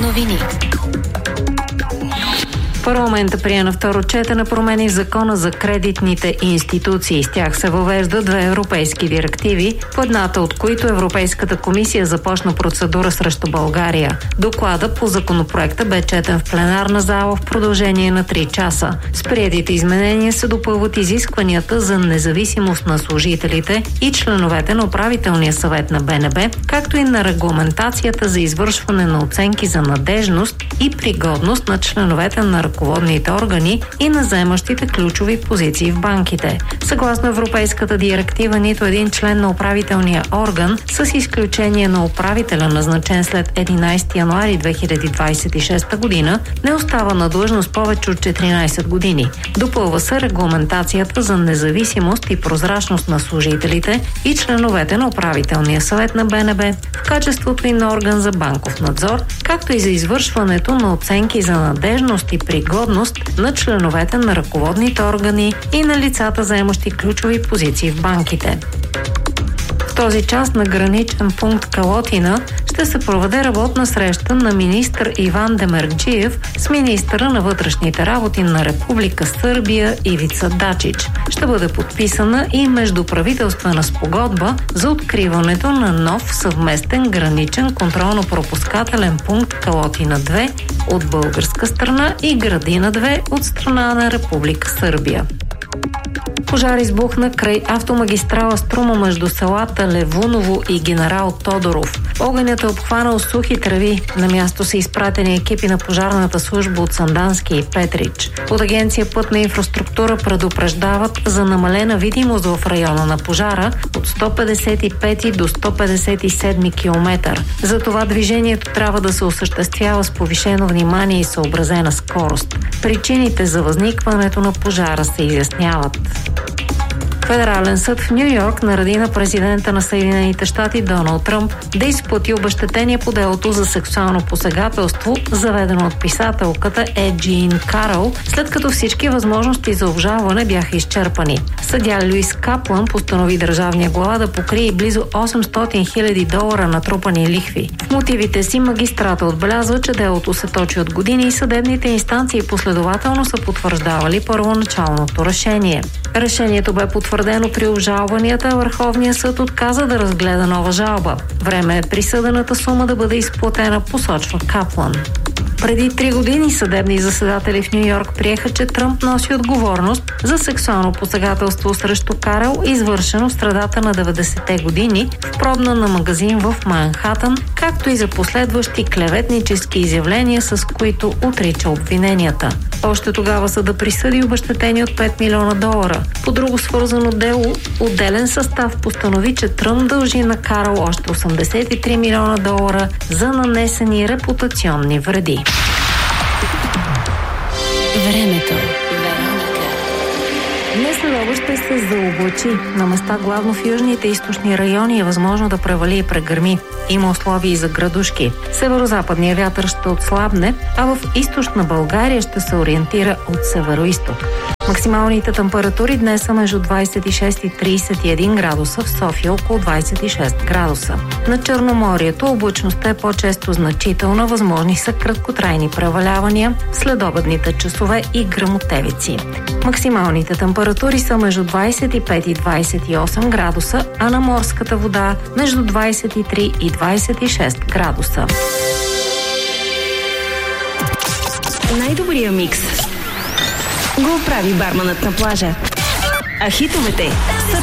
Новини. Парламентът прие на второ четене промени в закона за кредитните институции. С тях се въвеждат две европейски директиви, по едната от които Европейската комисия започна процедура срещу България. Докладът по законопроекта бе четен в пленарна зала в продължение на 3 часа. С приетите изменения се допълват изискванията за независимост на служителите и членовете на управителния съвет на БНБ, както и на регламентацията за извършване на оценки за надежност и пригодност на членовете на ръководните органи и на заемащите ключови позиции в банките. Съгласно Европейската директива, нито един член на управителния орган, с изключение на управителя, назначен след 11 януари 2026 година, не остава на длъжност повече от 14 години. Допълва се регламентацията за независимост и прозрачност на служителите и членовете на управителния съвет на БНБ в качеството и на орган за банков надзор, както и за извършването на оценки за надежност и пригодност на членовете на ръководните органи и на лицата, заемащи ключови позиции в банките. В този час на граничен пункт Калотина ще се проведе работна среща на министър Иван Демерджиев с министъра на вътрешните работи на Република Сърбия Ивица Дачич. Ще бъде подписана и междуправителствена спогодба за откриването на нов съвместен граничен контролно-пропускателен пункт Калотина 2 от българска страна и Градина 2 от страна на Република Сърбия. Пожар избухна край автомагистрала Струма между селата Левуново и Генерал Тодоров. Огънят е обхванал сухи треви. На място са изпратени екипи на пожарната служба от Сандански и Петрич. От агенция Пътна инфраструктура предупреждават за намалена видимост в района на пожара от 155 до 157 км. Затова движението трябва да се осъществява с повишено внимание и съобразена скорост. Причините за възникването на пожара се изясняват. Федерален съд в Ню-Йорк нареди на президента на Съединените щати Доналд Тръмп да изплати обезщетение по делото за сексуално посегателство, заведено от писателката Джин Карол, след като всички възможности за обжалване бяха изчерпани. Съдия Луис Каплан постанови държавния глава да покрие близо $800 000 натрупани лихви. В мотивите си магистрата отбелязва, че делото се точи от години и съдебните инстанции последователно са потвърждавали първоначалното решение. Решението бе потвърдено при обжалванията, Върховният съд отказа да разгледа нова жалба. Време е присъдената сума да бъде изплатена, посочва Каплан. Преди 3 години съдебни заседатели в Ню-Йорк приеха, че Тръмп носи отговорност за сексуално посегателство срещу Карел, извършено в средата на 90-те години в пробна на магазин в Манхатън, както и за последващи клеветнически изявления, с които отрича обвиненията. Още тогава съда присъди обезщетение от $5 милиона. По друго свързано дело, отделен състав постанови, че Тръмп дължи на Карл още $83 милиона за нанесени репутационни вреди. Времето. Днес следобед ще се заоблачи. На места главно в южните и източни райони е възможно да превали и прегърми. Има условия и за градушки. Северо-западният вятър ще отслабне, а в източна България ще се ориентира от северо-изток. Максималните температури днес са между 26 и 31 градуса, в София около 26 градуса. На Черноморието облачността е по-често значителна, възможни са краткотрайни превалявания, следобедните часове и гръмотевици. Максималните температури са между 25 и 28 градуса, а на морската вода между 23 и 26 градуса. Най-добрия микс го прави барманът на плажа. А хитовете са